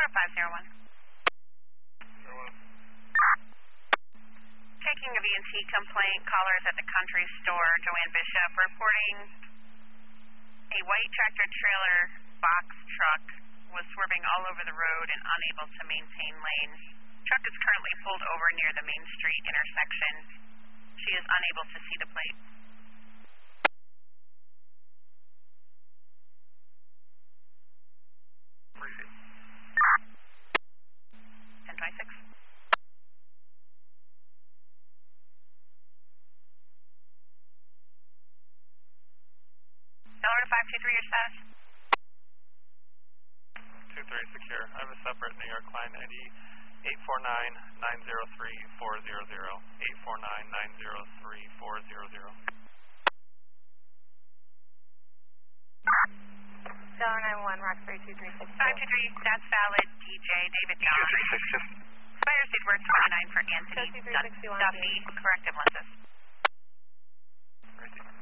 501. Taking a VNC complaint, callers at the country store, Joanne Bishop, reporting a white tractor trailer box truck was swerving all over the road and unable to maintain lane. Truck is currently pulled over near the Main Street intersection. She is unable to see the plate. Appreciate it. 1026. Dollar to 523, your status? 2-3 secure. I have a separate New York client ID 849-903-400. 849-903-400. Dollar 91, Roxbury 2364. 523, that's valid. DJ David John. 236. Expired state word 29 for Anthony Duffy. Corrective lenses. Right there.